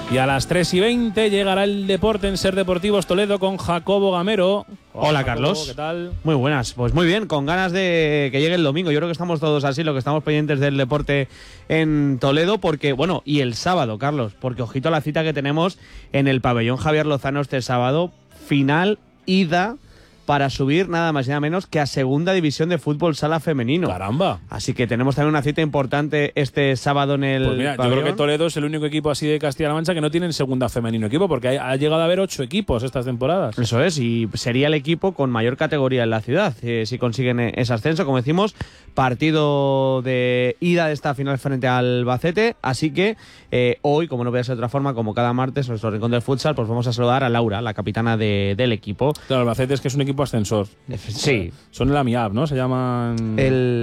Y a las 3:20 llegará el deporte en Ser Deportivos Toledo con Jacobo Gamero. Hola, Jacobo, Carlos. ¿Qué tal? Muy buenas. Pues muy bien, con ganas de que llegue el domingo. Yo creo que estamos todos así, lo que estamos pendientes del deporte en Toledo, porque, bueno, y el sábado, Carlos, porque ojito a la cita que tenemos en el pabellón Javier Lozano este sábado, final, ida para subir nada más y nada menos que a segunda división de fútbol sala femenino. ¡Caramba! Así que tenemos también una cita importante este sábado en el Pues mira, pabellón. yo creo que Toledo es el único equipo así de Castilla-La Mancha que no tiene segunda femenino equipo, porque ha llegado a haber 8 equipos estas temporadas. Eso es, y sería el equipo con mayor categoría en la ciudad, si consiguen ese ascenso. Como decimos, partido de ida de esta final frente al Albacete, así que hoy, como no puede ser de otra forma, como cada martes, en nuestro rincón del futsal, pues vamos a saludar a Laura, la capitana del equipo. Claro, el Albacete es que es un equipo ascensor. Sí. Son el AMIAB, ¿no? Se llaman...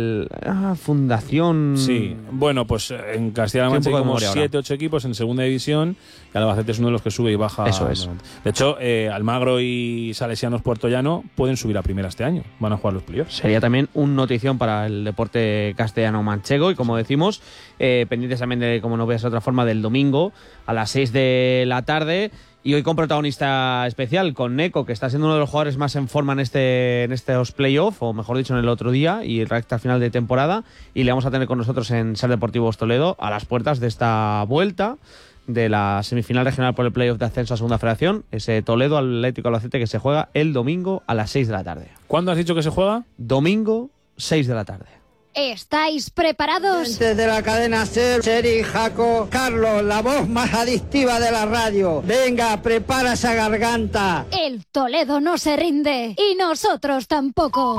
Fundación... Sí. Bueno, pues en Castilla-La Mancha hay como 7, 8 equipos en segunda división, y Albacete es uno de los que sube y baja. Eso es. De hecho, Almagro y Salesianos Puertollano pueden subir a primera este año. Van a jugar los playoffs. Sería también un notición para el deporte castellano-manchego, y como decimos, pendientes también de, como no veas de otra forma, del domingo a las 6 de la tarde. Y hoy con protagonista especial, con Neco, que está siendo uno de los jugadores más en forma en estos playoffs, o mejor dicho, en el otro día, y recta final de temporada. Y le vamos a tener con nosotros en Ser Deportivos Toledo, a las puertas de esta vuelta de la semifinal regional por el playoff de ascenso a Segunda Federación, ese Toledo Atlético Albacete que se juega el domingo a las 6 de la tarde. ¿Cuándo has dicho que se juega? Domingo, 6 de la tarde. ¿Estáis preparados? Desde la cadena SER, Seri, Jaco, Carlos, la voz más adictiva de la radio. Venga, prepara esa garganta. El Toledo no se rinde y nosotros tampoco.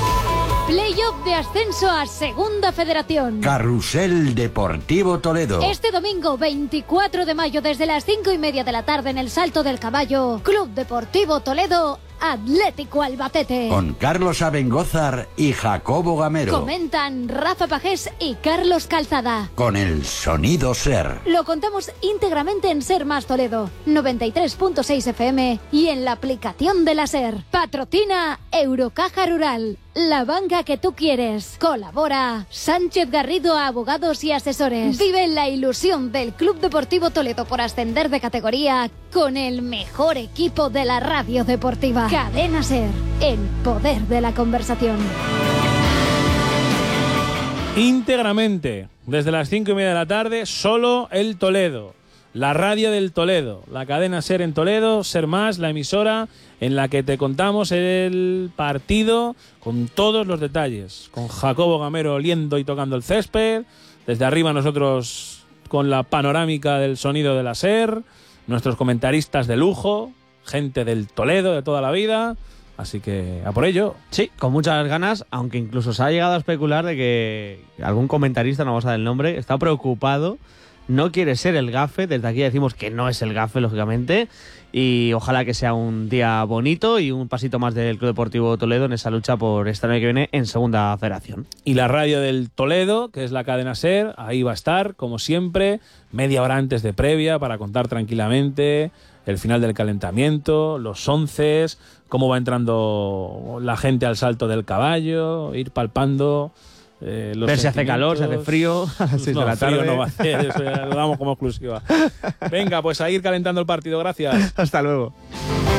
Playoff de ascenso a Segunda Federación. Carrusel Deportivo Toledo. Este domingo 24 de mayo desde las 5:30 de la tarde en el Salto del Caballo, Club Deportivo Toledo, Atlético Albacete. Con Carlos Abengózar y Jacobo Gamero. Comentan Rafa Pajés y Carlos Calzada. Con el sonido SER. Lo contamos íntegramente en Ser Más Toledo, 93.6 FM y en la aplicación de la SER. Patrocina Eurocaja Rural, la banca que tú quieres. Colabora Sánchez Garrido Abogados y Asesores. Vive la ilusión del Club Deportivo Toledo por ascender de categoría con el mejor equipo de la radio deportiva. Cadena SER, el poder de la conversación. Íntegramente, desde las 5:30 de la tarde, solo el Toledo. La radio del Toledo, la cadena SER en Toledo, Ser Más, la emisora en la que te contamos el partido con todos los detalles. Con Jacobo Gamero oliendo y tocando el césped, desde arriba nosotros con la panorámica del sonido de la SER, nuestros comentaristas de lujo, gente del Toledo de toda la vida. Así que a por ello. Sí, con muchas ganas, aunque incluso se ha llegado a especular de que algún comentarista, no vamos a dar el nombre, está preocupado, no quiere ser el gafe. Desde aquí decimos que no es el gafe, lógicamente, y ojalá que sea un día bonito y un pasito más del Club Deportivo Toledo en esa lucha por este año que viene en Segunda Federación. Y la radio del Toledo, que es la cadena SER, ahí va a estar, como siempre, media hora antes de previa para contar tranquilamente el final del calentamiento, los onces, cómo va entrando la gente al Salto del Caballo, ir palpando ver si hace calor, si hace frío a las 6 de la tarde. Frío no va a hacer, eso ya lo damos como exclusiva. Venga, pues a ir calentando el partido, gracias. Hasta luego.